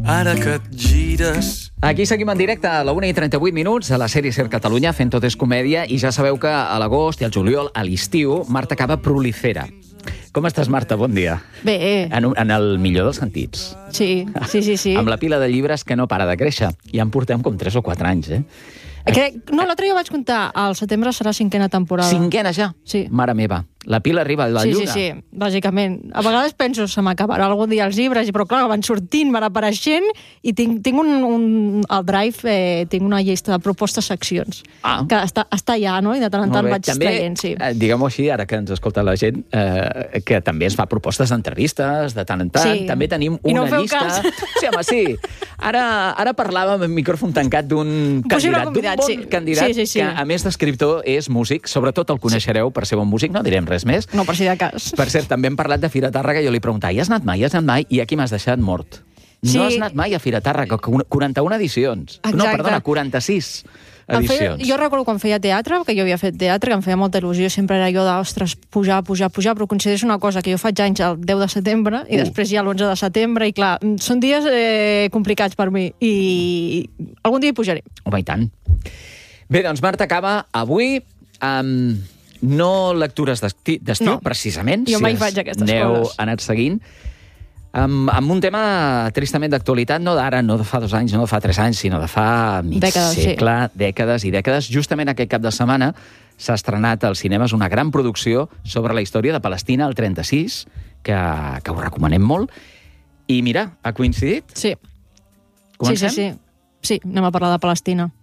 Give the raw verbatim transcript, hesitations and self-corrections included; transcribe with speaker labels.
Speaker 1: ara que et gires...
Speaker 2: Aquí seguim en directe a la una i trenta-vuit minuts a la sèrie Ser Catalunya, fent Tot és comèdia, i ja sabeu que a l'agost i al juliol, a l'estiu, Marta Caba prolifera. Com estàs, Marta? Bon dia.
Speaker 3: Bé.
Speaker 2: En, en el millor dels sentits.
Speaker 3: Sí, sí, sí, sí.
Speaker 2: Amb la pila de llibres que no para de créixer. Ja en portem com tres o quatre anys, eh?
Speaker 3: Crec, no, l'altre dia vaig comptar, al setembre serà cinquena temporada.
Speaker 2: Cinquena ja?
Speaker 3: Sí.
Speaker 2: Mare meva. La pila arriba a la
Speaker 3: sí,
Speaker 2: lluna.
Speaker 3: Sí, sí, sí, bàsicament. A vegades penso, se m'acabarà algun dia els llibres, però clar, van sortint, van apareixent, i tinc, tinc un, un... Al Drive eh, tinc una llista de propostes seccions. Ah. Que està, està allà, no? I de tant en tant vaig
Speaker 2: també,
Speaker 3: traient, sí.
Speaker 2: Eh, diguem-ho així, ara que ens escolta la gent, eh, que també ens fa propostes d'entrevistes, de tant en tant.
Speaker 3: Sí.
Speaker 2: També tenim
Speaker 3: I
Speaker 2: una
Speaker 3: no feu
Speaker 2: llista...
Speaker 3: cas.
Speaker 2: Sí, home, sí. Ara, ara parlàvem amb micròfon tancat d'un candidat,
Speaker 3: convidat,
Speaker 2: d'un bon
Speaker 3: sí.
Speaker 2: candidat,
Speaker 3: sí, sí, sí.
Speaker 2: que a més d'escriptor és músic, sobretot el coneixereu per ser bon músic, no direm res més.
Speaker 3: No, per si de cas.
Speaker 2: Per cert, també hem parlat de Fira Tàrrega, jo li preguntava, hi has anat mai, hi has anat mai? I aquí m'has deixat mort.
Speaker 3: Sí.
Speaker 2: No has anat mai a Fira Tàrrega, quaranta-una edicions.
Speaker 3: Exacte.
Speaker 2: No, perdona, quaranta-sis edicions.
Speaker 3: Feia, jo recordo quan feia teatre, que jo havia fet teatre, que em feia molta il·lusió, sempre era jo d'ostres, pujar, pujar, pujar, però consideres una cosa, que jo faig anys el deu de setembre, i uh. després ja l'onze de setembre, i clar, són dies eh, complicats per mi, i algun dia hi pujaré.
Speaker 2: Home, i tant. Bé, doncs Marta Caba, avui... Um, no lectures d'estiu, no. precisament.
Speaker 3: Jo mai
Speaker 2: si
Speaker 3: faig aquestes
Speaker 2: aneu,
Speaker 3: coses.
Speaker 2: Anat seguint. Amb, amb un tema tristament d'actualitat, no d'ara, no de fa dos anys, no de fa tres anys, sinó de fa mig
Speaker 3: dècades,
Speaker 2: segle,
Speaker 3: sí.
Speaker 2: dècades i dècades. Justament aquest cap de setmana s'ha estrenat als cinemes una gran producció sobre la història de Palestina al trenta-sis, que, que us recomanem molt. I mira, ha coincidit?
Speaker 3: Sí.
Speaker 2: Comencem?
Speaker 3: Sí, sí, sí. Sí, anem a parlar de Palestina.